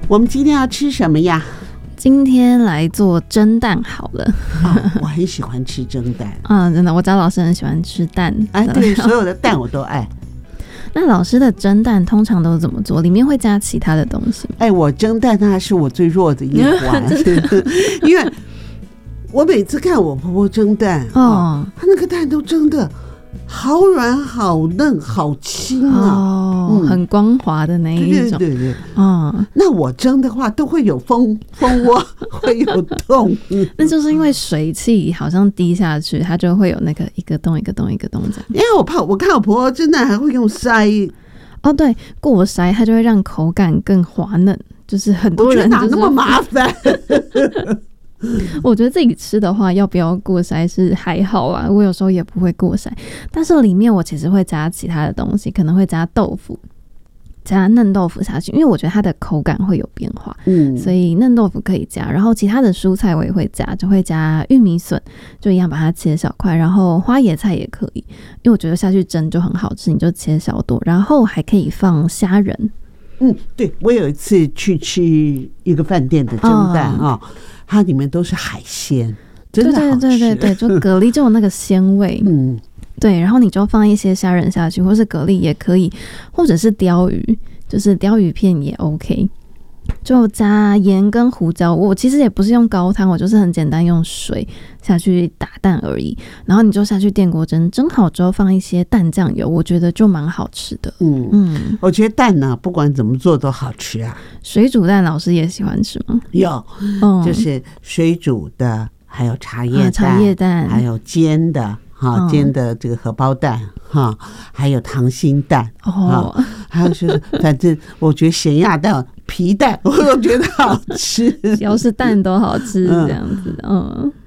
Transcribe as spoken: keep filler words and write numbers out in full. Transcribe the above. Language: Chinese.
我们今天要吃什么呀？ 今天来做蒸蛋好了。 哦、我很喜欢吃蒸蛋。 嗯，真的，我找老师很喜欢吃蛋。 哎，对，所有的蛋我都爱。 那老师的蒸蛋通常都怎么做？里面会加其他的东西吗？ 哎，我蒸蛋它是我最弱的一环，因为我每次看我婆婆蒸蛋，哦，她那个蛋都蒸的好软、好嫩、好轻啊， 哦，嗯、很光滑的那一种。 对对对， 嗯， 那我蒸的话都会有蜂蜂窝，会有洞。 那就是因为水汽好像滴下去，它就会有那个一个洞一个洞一个洞这样。 因为我怕我看我婆婆蒸蛋还会用筛。 哦，对，过筛它就会让口感更滑嫩，就是很多人、就是、 哪那么麻烦。 我觉得自己吃的话，要不要过筛是还好啊。我有时候也不会过筛，但是里面我其实会加其他的东西，可能会加豆腐，加嫩豆腐下去，因为我觉得它的口感会有变化，嗯，所以嫩豆腐可以加。然后其他的蔬菜我也会加，就会加玉米笋，就一样把它切小块，然后花椰菜也可以，因为我觉得下去蒸就很好吃，你就切小朵，然后还可以放虾仁。 嗯，对，我有一次去吃一个饭店的蒸蛋啊、哦，它里面都是海鲜，真的好吃。 对对对对，就蛤蜊就有那个鲜味，嗯，对，然后你就放一些虾仁下去，或是蛤蜊也可以，或者是鲷鱼，就是鲷鱼片也 OK。就加盐跟胡椒，我其实也不是用高汤，我就是很简单用水下去打蛋而已，然后你就下去电锅蒸，蒸好之后放一些蛋酱油，我觉得就蛮好吃的。嗯嗯，我觉得蛋呢、啊，不管怎么做都好吃啊。 水煮蛋老师也喜欢吃吗？ 有，嗯、就是水煮的，还有茶叶蛋，啊、 茶叶蛋， 还有煎的。哈，煎的这个荷包蛋哈，还有溏心蛋哦，还有就是，反正我觉得咸鸭蛋、皮蛋我都觉得好吃， 只要是蛋都好吃这样子，嗯。嗯